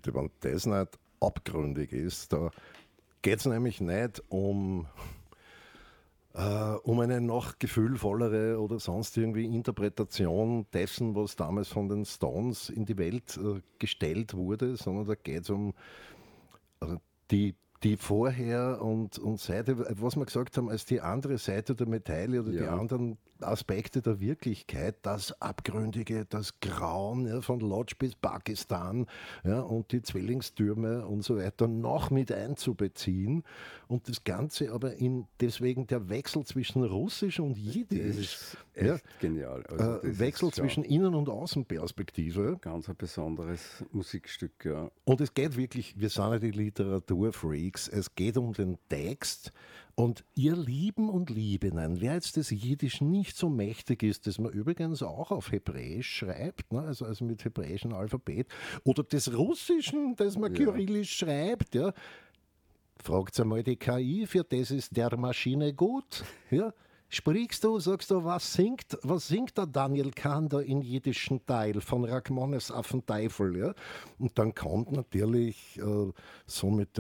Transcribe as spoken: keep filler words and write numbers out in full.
bitte, wenn das nicht abgründig ist, da geht es nämlich nicht um, äh, um eine noch gefühlvollere oder sonst irgendwie Interpretation dessen, was damals von den Stones in die Welt äh, gestellt wurde, sondern da geht es um äh, die die vorher und, und Seite, was wir gesagt haben, als die andere Seite der Medaille oder ja. die anderen Aspekte der Wirklichkeit, das Abgründige, das Grauen, ja, von Lodz bis Pakistan, ja, und die Zwillingstürme und so weiter noch mit einzubeziehen und das Ganze aber in deswegen der Wechsel zwischen Russisch und Jiddisch, das ist echt ja, genial. Also äh, Wechsel zwischen Innen- und Außenperspektive. Ganz ein besonderes Musikstück, ja. Und es geht wirklich, wir sind ja die Literaturfreaks, es geht um den Text und ihr Lieben und Liebenden, wer jetzt das Jiddisch nicht so mächtig ist, das man übrigens auch auf Hebräisch schreibt, ne, also, also mit hebräischem Alphabet, oder des Russischen, das man ja. kyrillisch schreibt, ja, fragt einmal die K I, für das ist der Maschine gut, ja. Sprichst du, sagst du, was singt, was singt der Daniel Kahn da in jiddischen Teil von Rachmaninov Affenteufel, ja? Und dann kommt natürlich äh, so mit